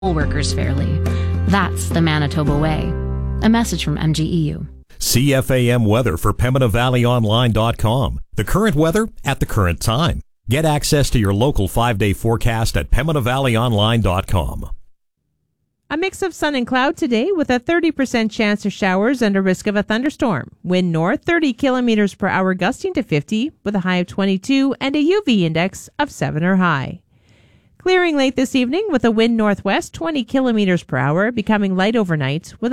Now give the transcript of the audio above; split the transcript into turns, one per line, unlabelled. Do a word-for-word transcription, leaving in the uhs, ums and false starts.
poll workers fairly. That's the Manitoba way. A message from M G E U.
C F A M weather for Pembina Valley Online dot com. The current weather at the current time. Get access to your local five-day forecast at Pembina Valley Online dot com.
A mix of sun and cloud today with a thirty percent chance of showers and a risk of a thunderstorm. Wind north thirty kilometers per hour gusting to fifty with a high of twenty-two and a U V index of seven or high. Clearing late this evening with a wind northwest twenty kilometers per hour, becoming light overnight with